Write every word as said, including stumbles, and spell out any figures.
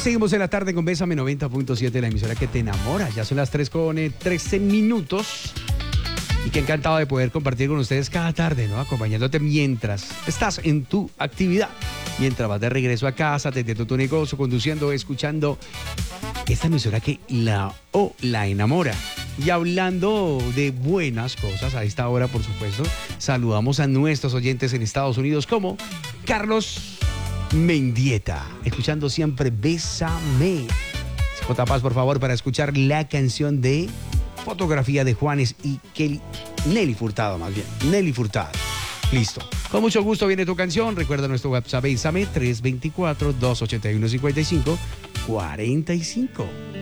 seguimos en la tarde con Bésame noventa punto siete, la emisora que te enamora. Ya son las tres con trece minutos. Y qué encantado de poder compartir con ustedes cada tarde, ¿no? Acompañándote mientras estás en tu actividad. Mientras vas de regreso a casa, atendiendo tu negocio, conduciendo, escuchando esta emisora que la o la enamora. Y hablando de buenas cosas, a esta hora, por supuesto, saludamos a nuestros oyentes en Estados Unidos como Carlos Mendieta, escuchando siempre Bésame. J. Paz, por favor, para escuchar la canción de Fotografía de Juanes y Kelly, Nelly Furtado, más bien, Nelly Furtado. Listo. Con mucho gusto viene tu canción. Recuerda nuestro WhatsApp, Bésame, tres dos cuatro, dos ocho uno, cinco cinco cuatro cinco.